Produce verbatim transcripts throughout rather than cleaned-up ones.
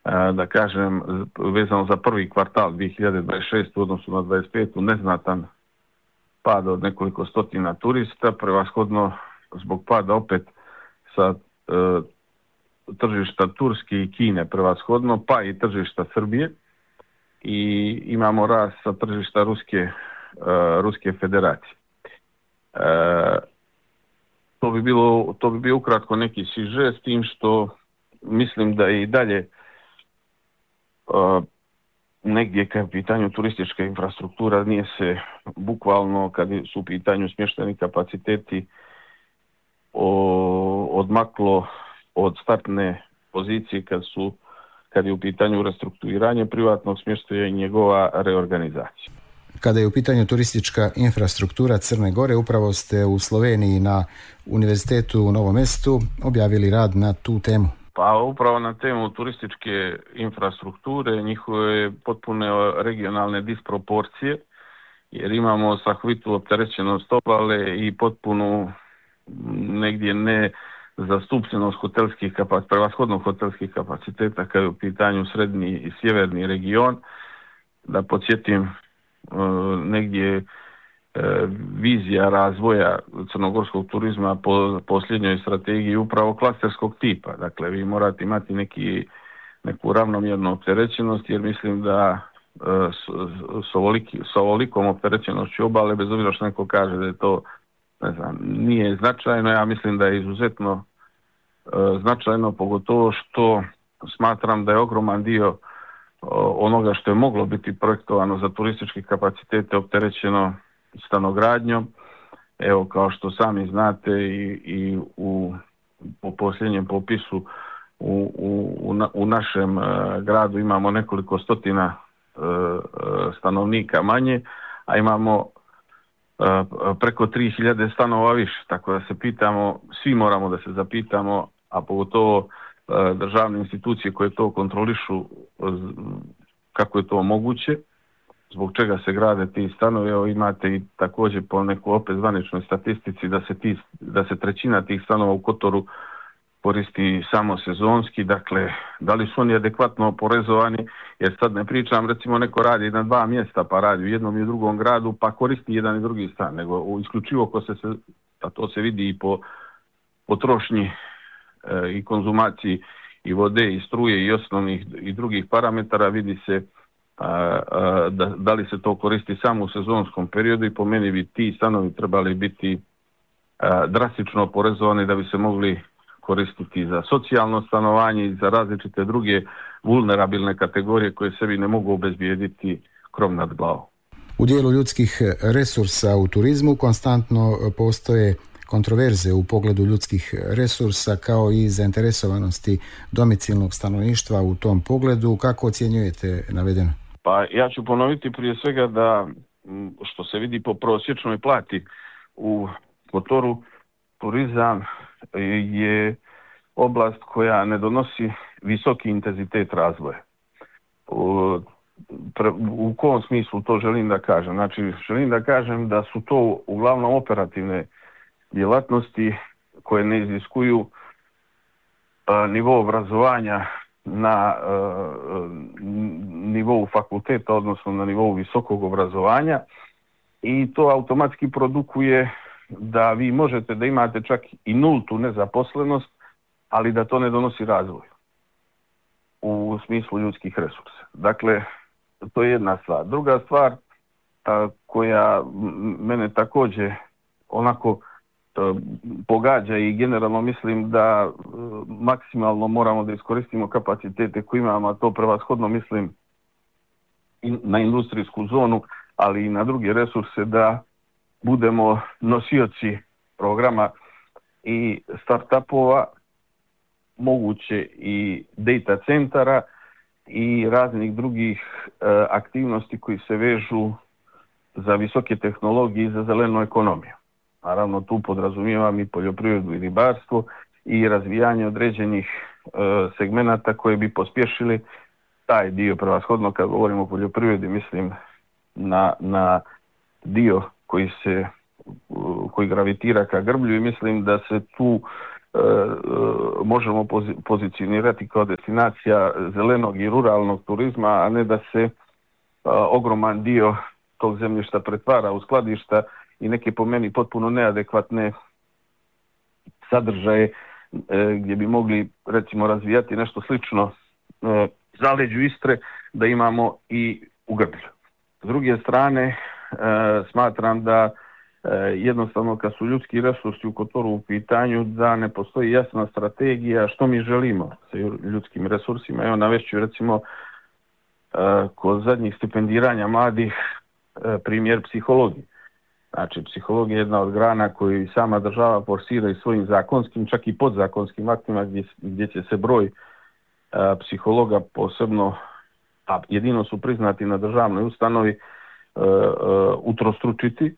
da kažem, vezano za prvi kvartal dvije hiljade dvadeset šeste u odnosu na dvadeset petu neznatan pad od nekoliko stotina turista, prevashodno zbog pada opet sa e, tržišta Turske i Kine prevashodno, pa i tržišta Srbije, i imamo rast sa tržišta Ruske, e, Ruske federacije. E, to bi bilo, to bi bio ukratko neki siže, s tim što mislim da je i dalje Uh, negdje kad je u pitanju turistička infrastruktura nije se bukvalno, kad su u pitanju smještajni kapaciteti, o, odmaklo od startne pozicije kad su kad je u pitanju restrukturiranje privatnog smještaja i njegova reorganizacija. Kada je u pitanju turistička infrastruktura Crne Gore, upravo ste u Sloveniji na Univerzitetu u Novom Mestu objavili rad na tu temu. Pa upravo na temu turističke infrastrukture, njihove potpune regionalne disproporcije, jer imamo strahovitu opterećenost obale i potpunu negdje ne zastupljenost hotelskih kapaciteta, prevashodno hotelskih kapaciteta kada je u pitanju srednji i sjeverni region. Da podsjetim, negdje vizija razvoja crnogorskog turizma po posljednjoj strategiji upravo klasterskog tipa. Dakle, vi morate imati neki, neku ravnomjernu opterećenost, jer mislim da s, ovoliki, s ovolikom opterećenošću obale, bez obzira što neko kaže da je to, ne znam, nije značajno, ja mislim da je izuzetno značajno, pogotovo što smatram da je ogroman dio onoga što je moglo biti projektovano za turističke kapacitete opterećeno stanogradnjom. Evo, kao što sami znate, i, i u po posljednjem popisu u, u, u našem uh, gradu imamo nekoliko stotina uh, stanovnika manje, a imamo uh, preko tri hiljade stanova više, tako da se pitamo, svi moramo da se zapitamo, a pogotovo uh, državne institucije koje to kontrolišu, uh, kako je to moguće, zbog čega se grade ti stanovi. Evo, imate i također po nekoj opet zvaničnoj statistici da se, ti, da se trećina tih stanova u Kotoru koristi samo sezonski. Dakle, da li su oni adekvatno oporezovani, jer sad ne pričam, recimo neko radi na dva mjesta pa radi u jednom i u drugom gradu pa koristi jedan i drugi stan, nego u isključivo ko se, a to se vidi i po potrošnji e, i konzumaciji i vode i struje i osnovnih i drugih parametara, vidi se A, a, da, da li se to koristi samo u sezonskom periodu, i po meni bi ti stanovi trebali biti a, drastično oporezovani da bi se mogli koristiti za socijalno stanovanje i za različite druge vulnerabilne kategorije koje sebi ne mogu obezbijediti krov nad glavom. U dijelu ljudskih resursa u turizmu konstantno postoje kontroverze u pogledu ljudskih resursa, kao i zainteresovanosti domicilnog stanovništva u tom pogledu. Kako ocjenjujete navedeno? Pa ja ću ponoviti prije svega da, što se vidi po prosječnoj plati u Kotoru, turizam je oblast koja ne donosi visoki intenzitet razvoja. U, u kom smislu to želim da kažem? Znači, želim da kažem da su to uglavnom operativne djelatnosti koje ne iziskuju a, nivo obrazovanja na a, nivou fakulteta, odnosno na nivou visokog obrazovanja, i to automatski produkuje da vi možete da imate čak i nultu nezaposlenost, ali da to ne donosi razvoj u smislu ljudskih resursa. Dakle, to je jedna stvar. Druga stvar a, koja mene također onako pogađa, i generalno mislim da maksimalno moramo da iskoristimo kapacitete koje imamo, a to prevashodno mislim na industrijsku zonu, ali i na druge resurse, da budemo nosioci programa i startupova, moguće i data centara i raznih drugih e, aktivnosti koji se vežu za visoke tehnologije i za zelenu ekonomiju. Naravno, tu podrazumijevam i poljoprivredu i ribarstvo i razvijanje određenih e, segmenata koje bi pospješili taj dio. Prevashodno kad govorimo o poljoprivredi, mislim na, na dio koji se koji gravitira ka grblju, i mislim da se tu možemo pozicionirati kao destinacija zelenog i ruralnog turizma, a ne da se ogroman dio tog zemljišta pretvara u skladišta i neke po meni potpuno neadekvatne sadržaje gdje bi mogli recimo razvijati nešto slično zaleđu Istre da imamo i u Grblju. S druge strane smatram da jednostavno kad su ljudski resursi u Kotoru u pitanju da ne postoji jasna strategija što mi želimo sa ljudskim resursima. Evo navešću recimo kod zadnjih stipendiranja mladih primjer psihologije. Znači psihologija je jedna od grana koju sama država forsira i svojim zakonskim, čak i podzakonskim aktima gdje, gdje će se broj a, psihologa posebno, a jedino su priznati na državnoj ustanovi, a, a, utrostručiti.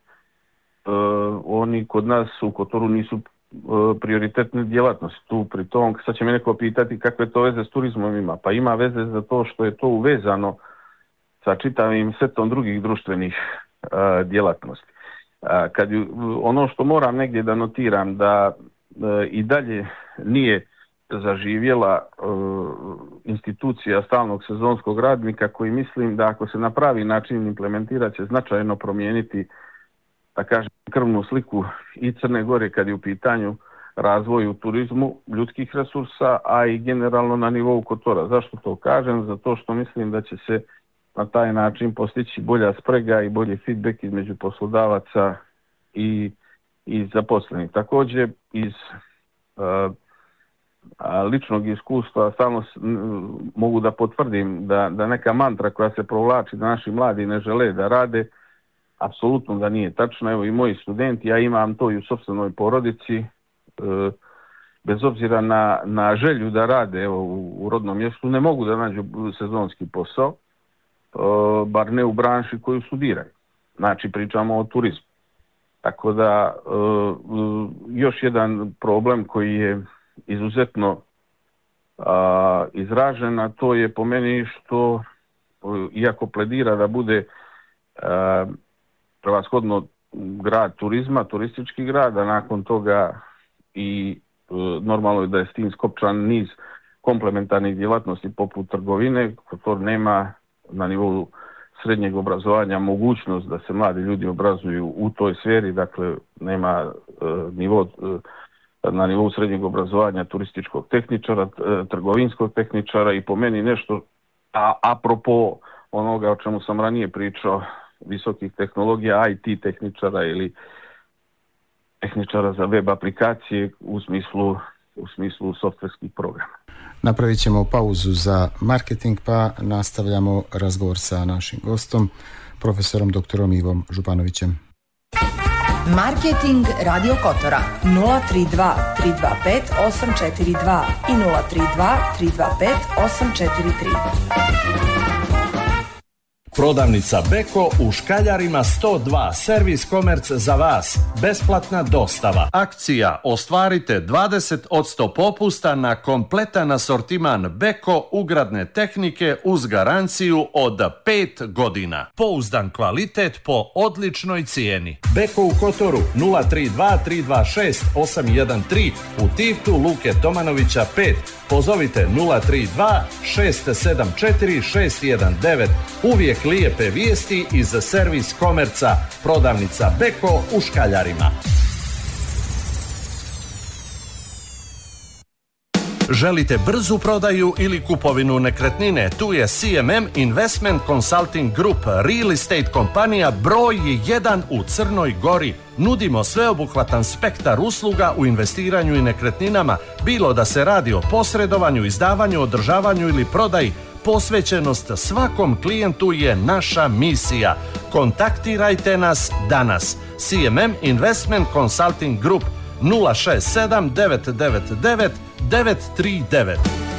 A, oni kod nas u Kotoru nisu a, prioritetne djelatnosti. Tu pri tom, sad će me neko pitati kakve to veze s turizmom ima. Pa ima veze za to što je to uvezano sa čitavim setom drugih društvenih a, djelatnosti. Kad ono što moram negdje da notiram da e, i dalje nije zaživjela e, institucija stalnog sezonskog radnika koji mislim da ako se na pravi način implementira će značajno promijeniti, da kažem, krvnu sliku i Crne Gore kad je u pitanju razvoj u turizmu ljudskih resursa, a i generalno na nivou Kotora. Zašto to kažem? Zato što mislim da će se na taj način postići bolja sprega i bolji feedback između poslodavaca i, i zaposlenih. Također iz uh, ličnog iskustva stalno mogu da potvrdim da, da neka mantra koja se provlači da naši mladi ne žele da rade, apsolutno da nije tačno. Evo i moji studenti, ja imam to i u sopstvenoj porodici, uh, bez obzira na, na želju da rade evo, u, u rodnom mjestu, ne mogu da nađu sezonski posao. Uh, bar ne u branši koju studiraju. Znači pričamo o turizmu. Tako da uh, uh, još jedan problem koji je izuzetno uh, izražen, a to je po meni što uh, iako pledira da bude uh, prevashodno grad turizma, turistički grad, a nakon toga i uh, normalno je da je s tim skopčan niz komplementarnih djelatnosti poput trgovine, Kotor nema na nivou srednjeg obrazovanja mogućnost da se mladi ljudi obrazuju u toj sferi, dakle nema e, nivo, e, na nivou srednjeg obrazovanja turističkog tehničara, e, trgovinskog tehničara i po meni nešto, a apropo onoga o čemu sam ranije pričao, visokih tehnologija, I T tehničara ili tehničara za web aplikacije u smislu, u smislu softverskih programa. Napravit ćemo pauzu za marketing pa nastavljamo razgovor sa našim gostom, profesorom doktorom Ivom Županovićem. Marketing Radio Kotora nula tri dva tri dva pet osam četiri dva i nula tri dva tri dva pet osam četiri tri. Prodavnica Beko u Škaljarima sto dva, servis komerc za vas, besplatna dostava. Akcija, ostvarite dvadeset posto popusta na kompletan asortiman Beko ugradne tehnike uz garanciju od pet godina. Pouzdan kvalitet po odličnoj cijeni. Beko u Kotoru nula tri dva tri dva šest osam jedan tri, u Tivtu Luke Tomanovića pet. Pozovite nula tri dva šest sedam četiri šest jedan devet. Uvijek lijepe vijesti iz servis komerca. Prodavnica Beko u Škaljarima. Želite brzu prodaju ili kupovinu nekretnine? Tu je C M M Investment Consulting Group, real estate kompanija broj jedan u Crnoj Gori. Nudimo sveobuhvatan spektar usluga u investiranju i nekretninama, bilo da se radi o posredovanju, izdavanju, održavanju ili prodaji. Posvećenost svakom klijentu je naša misija. Kontaktirajte nas danas. C M M Investment Consulting Group nula šest sedam devet devet devet devet tri devet.